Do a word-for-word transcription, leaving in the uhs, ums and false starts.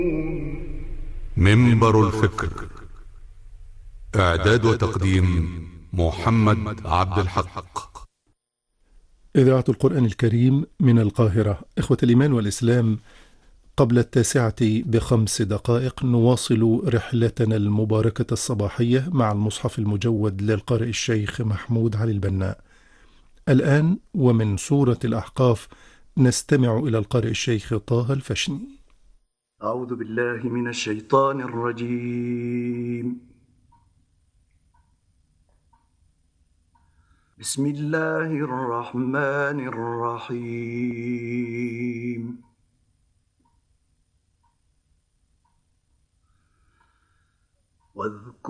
منبر الفكر. إعداد وتقديم محمد عبد الحق. إذاعة القرآن الكريم من القاهرة. إخوة الإيمان والإسلام، قبل التاسعة بخمس دقائق نواصل رحلتنا المباركة الصباحية مع المصحف المجود للقارئ الشيخ محمود علي البناء. الآن ومن سورة الأحقاف نستمع إلى القارئ الشيخ طه الفشني. أعوذ بالله من الشيطان الرجيم. بسم الله الرحمن الرحيم. واذكر